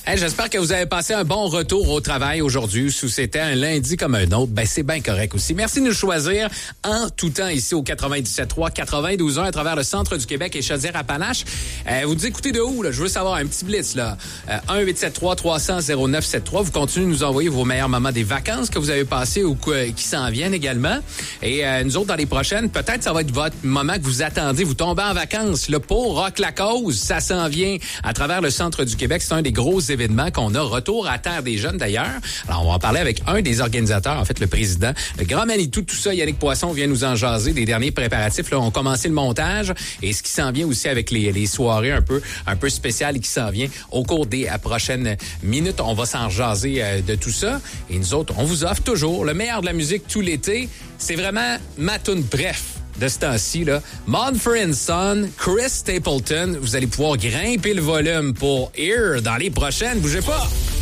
Hey, j'espère que vous avez passé un bon retour au travail aujourd'hui. Si c'était un lundi comme un autre, ben c'est bien correct aussi. Merci de nous choisir en tout temps ici au 97.3, 92.1 à travers le centre du Québec et Chaudière-Appalaches. Vous nous écoutez de où, là? Je veux savoir, un petit blitz, là. 1-873-300-0973. Vous continuez de nous envoyer vos meilleurs moments des vacances que vous avez passées ou qui s'en viennent également. Et nous autres, dans les prochaines, peut-être ça va être votre moment que vous attendez. Vous tombez en vacances. Le pour Rock la cause, ça s'en vient à travers le centre du Québec. C'est un des gros événements qu'on a. Retour à Terre des Jeunes, d'ailleurs. Alors, on va en parler avec un des organisateurs, en fait, le président. Le grand Manitou, tout ça, Yannick Poisson vient nous en jaser des derniers préparatifs. Là, on a commencé le montage et ce qui s'en vient aussi avec les soirées un peu spéciales qui s'en vient au cours des prochaines minutes. On va s'en jaser de tout ça. Et nous autres, on vous offre toujours le meilleur de la musique tout l'été. C'est vraiment ma toune bref de ce temps-ci, là. Mumford & Son, Chris Stapleton. Vous allez pouvoir grimper le volume pour Here dans les prochaines. Bougez pas!